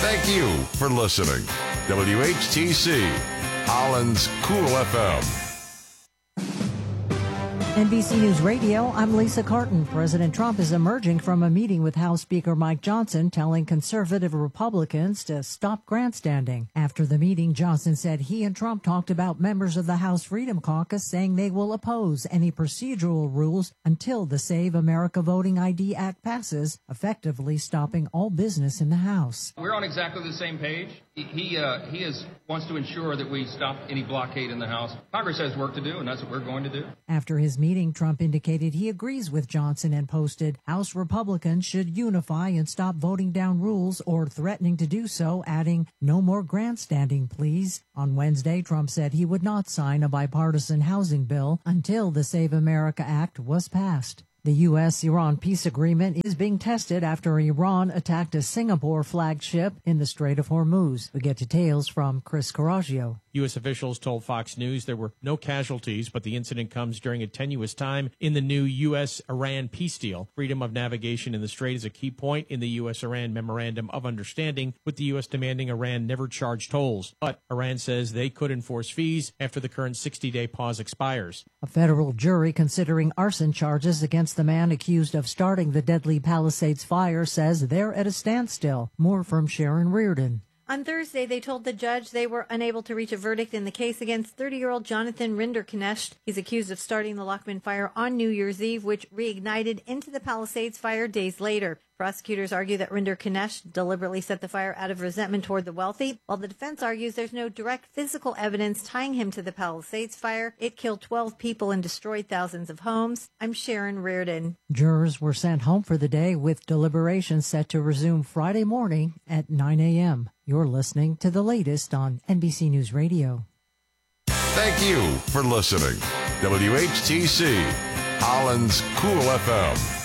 Thank you for listening. WHTC, Holland's Cool FM. NBC News Radio, I'm Lisa Carton. President Trump is emerging from a meeting with House Speaker Mike Johnson, telling conservative Republicans to stop grandstanding. After the meeting, Johnson said he and Trump talked about members of the House Freedom Caucus, saying they will oppose any procedural rules until the Save America Voting ID Act passes, effectively stopping all business in the House. We're on exactly the same page. He wants to ensure that we stop any blockade in the House. Congress has work to do, and that's what we're going to do. After his meeting, Trump indicated he agrees with Johnson and posted, House Republicans should unify and stop voting down rules or threatening to do so, adding, no more grandstanding, please. On Wednesday, Trump said he would not sign a bipartisan housing bill until the Save America Act was passed. The U.S.-Iran peace agreement is being tested after Iran attacked a Singapore flagship in the Strait of Hormuz. We get details from Chris Coraggio. U.S. officials told Fox News there were no casualties, but the incident comes during a tenuous time in the new U.S.-Iran peace deal. Freedom of navigation in the strait is a key point in the U.S.-Iran Memorandum of Understanding, with the U.S. demanding Iran never charge tolls. But Iran says they could enforce fees after the current 60-day pause expires. A federal jury considering arson charges against the man accused of starting the deadly Palisades fire says they're at a standstill. More from Sharon Reardon. On Thursday, they told the judge they were unable to reach a verdict in the case against 30-year-old Jonathan Rinderknecht. He's accused of starting the Lockman fire on New Year's Eve, which reignited into the Palisades fire days later. Prosecutors argue that Rinderknecht deliberately set the fire out of resentment toward the wealthy, while the defense argues there's no direct physical evidence tying him to the Palisades fire. It killed 12 people and destroyed thousands of homes. I'm Sharon Reardon. Jurors were sent home for the day, with deliberations set to resume Friday morning at 9 a.m. You're listening to the latest on NBC News Radio. Thank you for listening. WHTC, Holland's Cool FM.